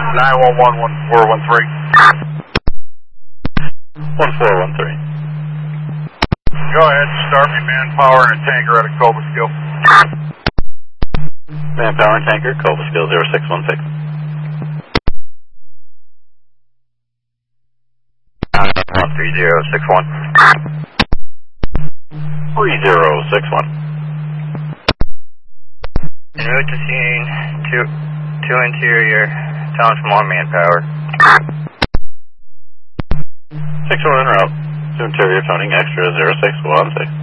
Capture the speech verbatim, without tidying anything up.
nine one one, one four one three. one four one three. Go ahead, start me manpower and a tanker out of Cobleskill. Manpower and tanker, Cobleskill zero six one six. three zero six one. three zero six one. En route to scene, two, two interior, challenge from one manpower. six one en route. Two interior, phoning extra zero six one six.